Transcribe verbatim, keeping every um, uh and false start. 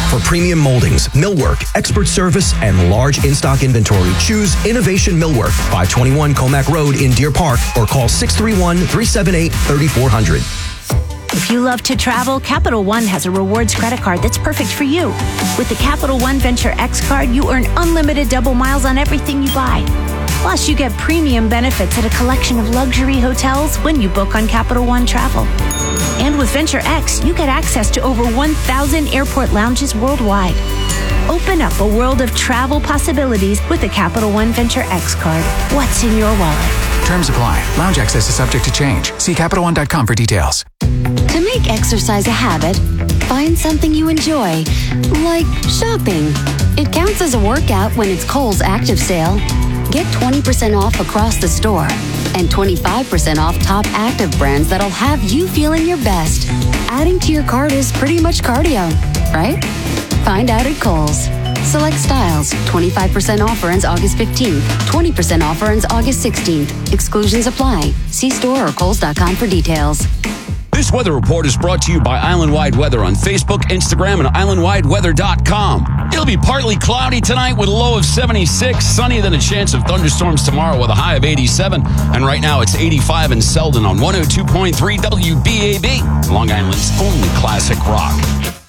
For premium moldings, millwork, expert service, and large in-stock inventory, choose Innovation Millwork, five twenty-one Comac Road in Deer Park, or call six three one, three seven eight, three four zero zero. If you love to travel, Capital One has a rewards credit card that's perfect for you. With the Capital One Venture X card, you earn unlimited double miles on everything you buy. Plus, you get premium benefits at a collection of luxury hotels when you book on Capital One Travel. And with Venture X, you get access to over one thousand airport lounges worldwide. Open up a world of travel possibilities with the Capital One Venture X card. What's in your wallet? Terms apply. Lounge access is subject to change. See Capital One dot com for details. To make exercise a habit, find something you enjoy, like shopping. It counts as a workout when it's Kohl's Active Sale. Get twenty percent off across the store and twenty-five percent off top active brands that'll have you feeling your best. Adding to your cart is pretty much cardio, right? Find out at Kohl's. Select styles. twenty-five percent offer ends August fifteenth. twenty percent offer ends August sixteenth. Exclusions apply. See store or kohls dot com for details. This weather report is brought to you by Island Wide Weather on Facebook, Instagram, and island wide weather dot com. It'll be partly cloudy tonight with a low of seventy-six, sunny, then a chance of thunderstorms tomorrow with a high of eighty-seven. And right now it's eighty-five in Selden on one oh two point three W B A B, Long Island's only classic rock.